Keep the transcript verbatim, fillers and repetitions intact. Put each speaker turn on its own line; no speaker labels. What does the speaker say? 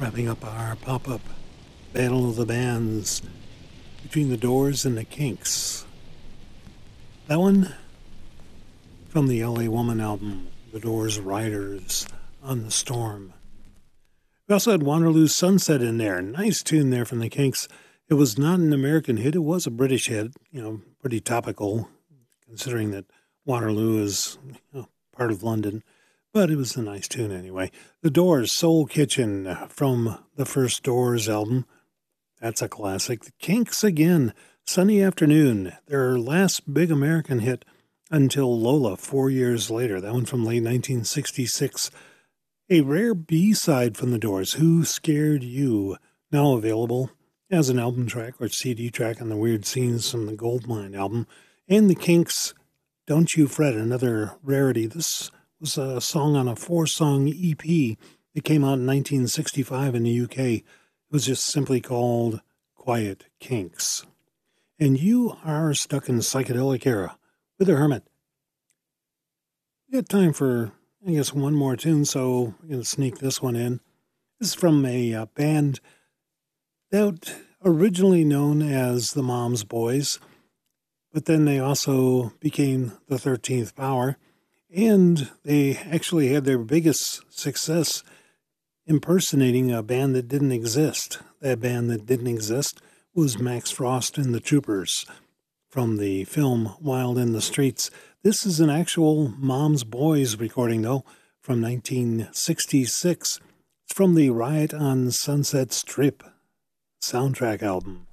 Wrapping up our pop-up Battle of the Bands between the Doors and the Kinks. That one from the L A Woman album, The Doors' Riders on the Storm. We also had Waterloo Sunset in there. Nice tune there from the Kinks. It was not an American hit. It was a British hit, you know, pretty topical, considering that Waterloo is you know, part of London. But it was a nice tune anyway. The Doors, Soul Kitchen from the first Doors album. That's a classic. The Kinks again, Sunny Afternoon, their last big American hit until Lola four years later. That one from late nineteen sixty-six. A rare B-side from the Doors, Who Scared You? Now available as an album track or C D track on the Weird Scenes from the Goldmine album. And the Kinks, Don't You Fret, another rarity. This was a song on a four-song E P that came out in nineteen sixty-five in the U K. It was just simply called Quiet Kinks. And you are stuck in the psychedelic era with the Hermit. We got time for, I guess, one more tune, so I'm going to sneak this one in. This is from a uh, band that originally known as the Mom's Boys, but then they also became the thirteenth Power. And they actually had their biggest success impersonating a band that didn't exist. That band that didn't exist was Max Frost and the Troopers from the film Wild in the Streets. This is an actual Mom's Boys recording, though, from nineteen sixty-six. It's from the Riot on Sunset Strip soundtrack album.